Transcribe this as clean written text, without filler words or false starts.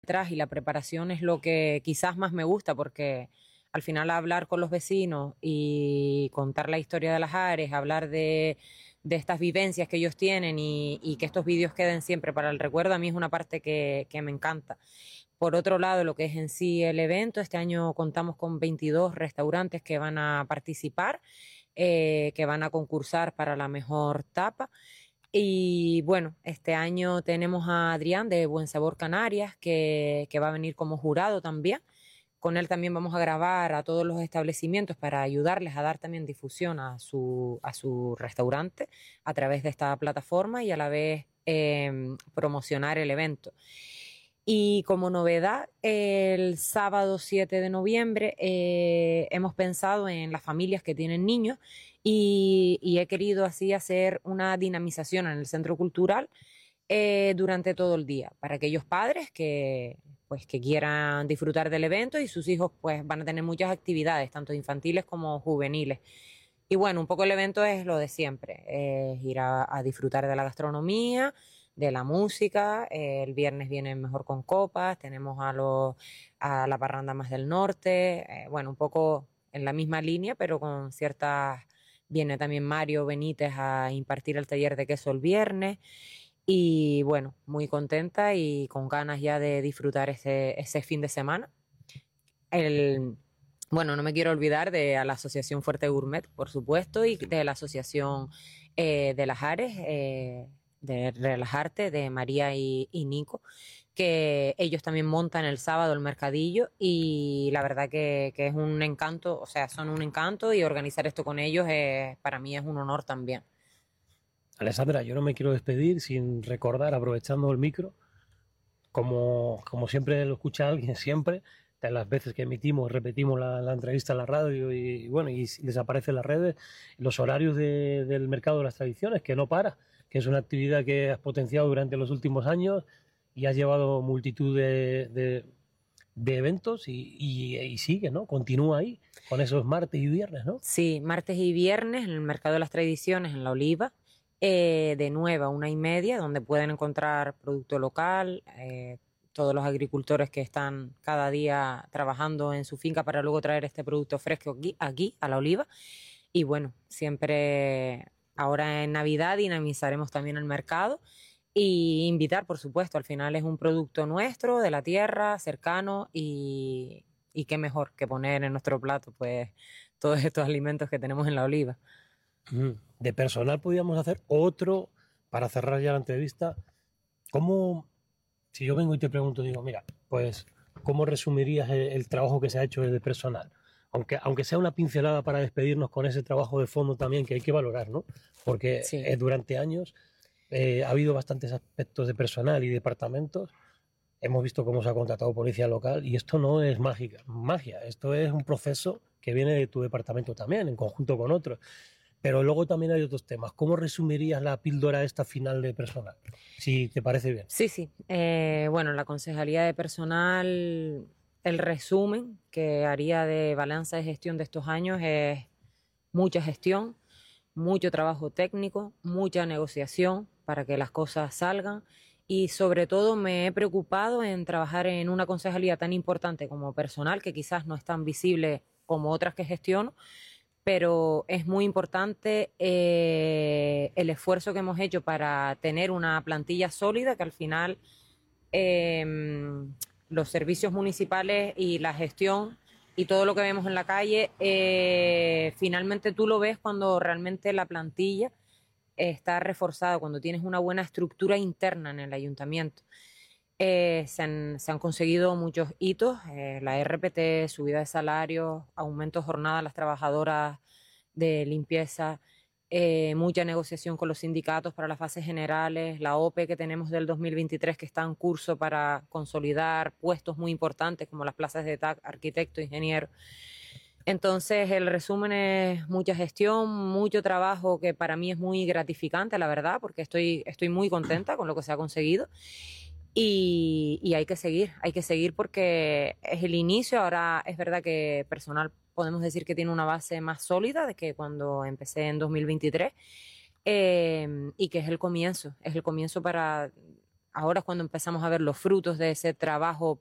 detrás y la preparación es lo que quizás más me gusta porque al final hablar con los vecinos y contar la historia de las Ares, hablar de estas vivencias que ellos tienen y que estos vídeos queden siempre para el recuerdo, a mí es una parte que me encanta. Por otro lado, lo que es en sí el evento, este año contamos con 22 restaurantes que van a participar, que van a concursar para la mejor tapa. Y bueno, este año tenemos a Adrián de Buen Sabor Canarias, que va a venir como jurado también. Con él también vamos a grabar a todos los establecimientos para ayudarles a dar también difusión a su restaurante a través de esta plataforma y a la vez promocionar el evento. Y como novedad, el sábado 7 de noviembre hemos pensado en las familias que tienen niños y he querido así hacer una dinamización en el centro cultural durante todo el día para aquellos padres pues, que quieran disfrutar del evento y sus hijos pues, van a tener muchas actividades, tanto infantiles como juveniles. Y bueno, un poco el evento es lo de siempre, es ir a disfrutar de la gastronomía, de la música. El viernes viene Mejor con Copas, tenemos a la parranda más del norte, bueno, un poco en la misma línea, pero con ciertas... Viene también Mario Benítez a impartir el taller de queso el viernes. Y bueno, muy contenta y con ganas ya de disfrutar ese fin de semana. El, bueno, no me quiero olvidar de a la Asociación Fuerte Gourmet, por supuesto, y de la Asociación de las Ares, de Relajarte, de María y Nico, que ellos también montan el sábado el mercadillo y la verdad que es un encanto, o sea, son un encanto y organizar esto con ellos para mí es un honor también. Alessandra, yo no me quiero despedir sin recordar, aprovechando el micro, como siempre lo escucha alguien, siempre, de las veces que emitimos, repetimos la entrevista en la radio y bueno, y desaparece en las redes, los horarios del mercado de las tradiciones, que no para, que es una actividad que has potenciado durante los últimos años y has llevado multitud de eventos y sigue, ¿no? Continúa ahí, con esos martes y viernes, ¿no? Sí, martes y viernes en el Mercado de las Tradiciones, en La Oliva, de 9 a 1:30, donde pueden encontrar producto local, todos los agricultores que están cada día trabajando en su finca para luego traer este producto fresco aquí a La Oliva. Y bueno, siempre ahora en Navidad dinamizaremos también el mercado y invitar, por supuesto, al final es un producto nuestro, de la tierra, cercano y qué mejor que poner en nuestro plato, pues todos estos alimentos que tenemos en La Oliva. De personal podríamos hacer otro, para cerrar ya la entrevista, ¿cómo, si yo vengo y te pregunto, digo, mira, pues, ¿cómo resumirías el trabajo que se ha hecho desde personal? Aunque sea una pincelada para despedirnos con ese trabajo de fondo también que hay que valorar, ¿no? Porque Sí, durante años ha habido bastantes aspectos de personal y departamentos. Hemos visto cómo se ha contratado policía local y esto no es magia, esto es un proceso que viene de tu departamento también, en conjunto con otros. Pero luego también hay otros temas. ¿Cómo resumirías la píldora esta final de personal? Si te parece bien. sí, sí. Bueno, la Concejalía de Personal, el resumen que haría de balanza de gestión de estos años es mucha gestión, mucho trabajo técnico, mucha negociación para que las cosas salgan y sobre todo me he preocupado en trabajar en una concejalía tan importante como personal, que quizás no es tan visible como otras que gestiono, pero es muy importante el esfuerzo que hemos hecho para tener una plantilla sólida que al final los servicios municipales y la gestión y todo lo que vemos en la calle, finalmente tú lo ves cuando realmente la plantilla está reforzada, cuando tienes una buena estructura interna en el ayuntamiento. Se han conseguido muchos hitos, la RPT, subida de salarios, aumento de jornada a las trabajadoras de limpieza, mucha negociación con los sindicatos para las fases generales, la OPE que tenemos del 2023 que está en curso para consolidar puestos muy importantes como las plazas de TAC, arquitecto, ingeniero. Entonces, el resumen es mucha gestión, mucho trabajo que para mí es muy gratificante, la verdad, porque estoy muy contenta con lo que se ha conseguido. Y hay que seguir porque es el inicio. Ahora es verdad que personal podemos decir que tiene una base más sólida de que cuando empecé en 2023 y que es el comienzo para ahora es cuando empezamos a ver los frutos de ese trabajo